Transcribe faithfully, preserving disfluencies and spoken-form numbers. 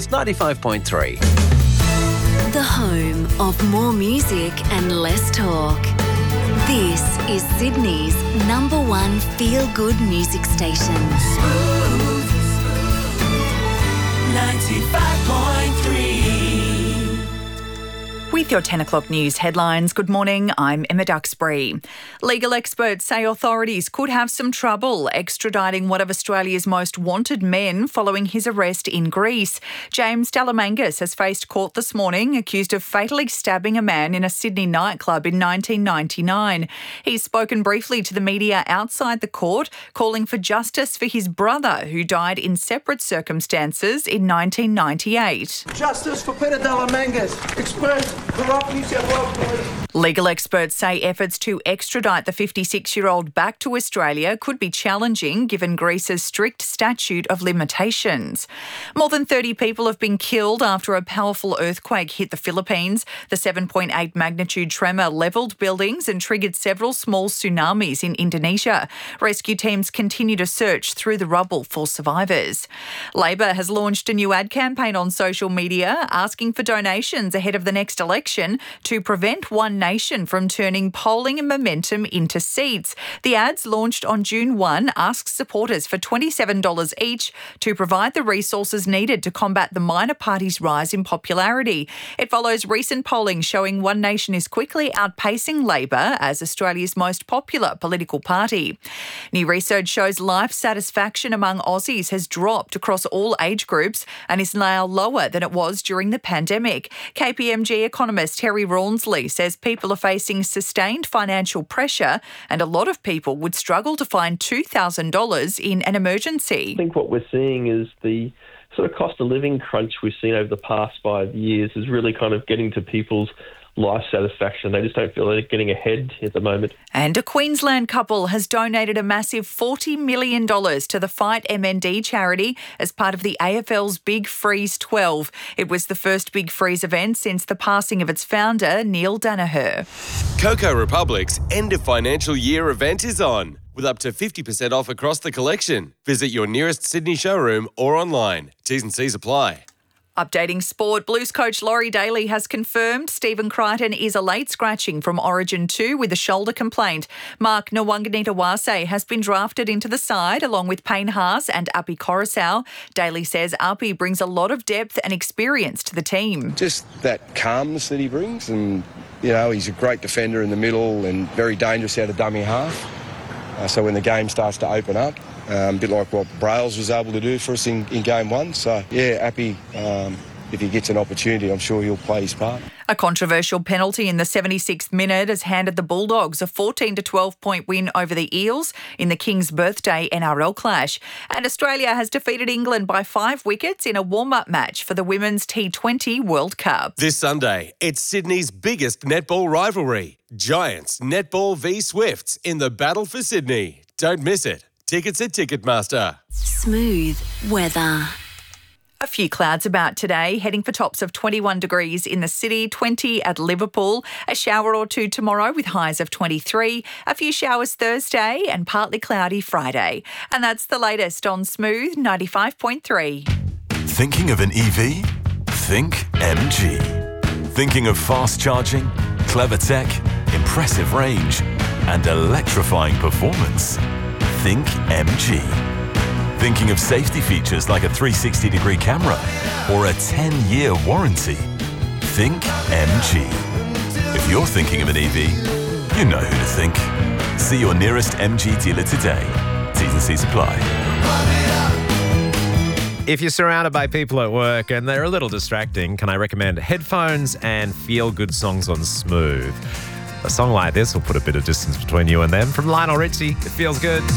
News ninety-five point three. The home of more music and less talk. This is Sydney's number one feel-good music station. Smooth, ninety-five point three. With your ten o'clock news headlines, good morning, I'm Emma Duxbury. Legal experts say authorities could have some trouble extraditing one of Australia's most wanted men following his arrest in Greece. James Delamangas has faced court this morning accused of fatally stabbing a man in a Sydney nightclub in nineteen ninety-nine. He's spoken briefly to the media outside the court, calling for justice for his brother, who died in separate circumstances in nineteen ninety-eight. Justice for Peter Delamangas. Express corrupt New South Wales Police. Legal experts say efforts to extradite the fifty-six-year-old back to Australia could be challenging given Greece's strict statute of limitations. More than thirty people have been killed after a powerful earthquake hit the Philippines. The seven point eight magnitude tremor levelled buildings and triggered several small tsunamis in Indonesia. Rescue teams continue to search through the rubble for survivors. Labor has launched a new ad campaign on social media asking for donations ahead of the next election to prevent One Nation from turning polling and momentum into seats. The ads, launched on June first, ask supporters for twenty-seven dollars each to provide the resources needed to combat the minor party's rise in popularity. It follows recent polling showing One Nation is quickly outpacing Labor as Australia's most popular political party. New research shows life satisfaction among Aussies has dropped across all age groups and is now lower than it was during the pandemic. K P M G economist Terry Rawnsley says people are facing sustained financial pressure and a lot of people would struggle to find two thousand dollars in an emergency. I think what we're seeing is the sort of cost of living crunch we've seen over the past five years is really kind of getting to people's life satisfaction. They just don't feel they're getting ahead at the moment. And a Queensland couple has donated a massive forty million dollars to the Fight M N D charity as part of the A F L's Big Freeze twelve. It was the first Big Freeze event since the passing of its founder, Neil Danaher. Coco Republic's end of financial year event is on, with up to fifty percent off across the collection. Visit your nearest Sydney showroom or online. T's and C's apply. Updating sport, Blues coach Laurie Daly has confirmed Stephen Crichton is a late scratching from Origin two with a shoulder complaint. Mark Nwanganita-Wase has been drafted into the side along with Payne Haas and Api Coruscant. Daly says Api brings a lot of depth and experience to the team. Just that calmness that he brings, and, you know, he's a great defender in the middle and very dangerous out of dummy half. Uh, so when the game starts to open up, um, a bit like what Brails was able to do for us in, in game one. So, yeah, Appy, um, if he gets an opportunity, I'm sure he'll play his part. A controversial penalty in the seventy-sixth minute has handed the Bulldogs a fourteen to twelve point win over the Eels in the King's birthday N R L clash. And Australia has defeated England by five wickets in a warm-up match for the Women's T twenty World Cup. This Sunday, it's Sydney's biggest netball rivalry. Giants Netball v Swifts in the battle for Sydney. Don't miss it. Tickets at Ticketmaster. Smooth weather. A few clouds about today, heading for tops of twenty-one degrees in the city, twenty at Liverpool, a shower or two tomorrow with highs of twenty-three, a few showers Thursday and partly cloudy Friday. And that's the latest on Smooth ninety-five point three. Thinking of an E V? Think M G. Thinking of fast charging, clever tech, impressive range and electrifying performance? Think M G. Thinking of safety features like a three hundred sixty degree camera or a ten year warranty? Think M G. If you're thinking of an E V, you know who to think. See your nearest M G dealer today. T's and C's apply. If you're surrounded by people at work and they're a little distracting, can I recommend headphones and feel-good songs on Smooth? A song like this will put a bit of distance between you and them. From Lionel Richie, it feels good.